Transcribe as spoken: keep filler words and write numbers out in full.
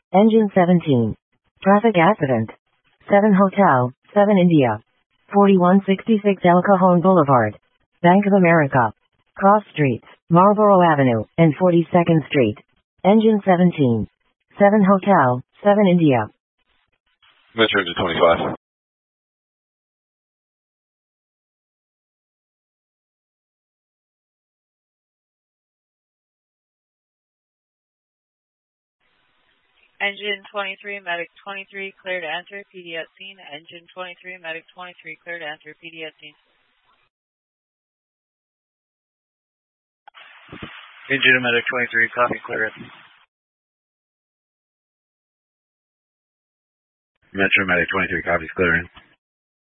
Engine seventeen. Traffic accident. seven Hotel, seven India. forty-one sixty-six El Cajon Boulevard. Bank of America. Cross Streets, Marlborough Avenue, and forty-second Street. Engine seventeen. seven Hotel, seven India. Metro Engine twenty-five. Engine twenty-three, Medic twenty-three, clear to enter, P D at scene. Engine twenty-three, Medic twenty-three, clear to enter, P D at scene. Engine Medic twenty-three, copy, clear it. Metro Medic twenty-three, copies, clear in.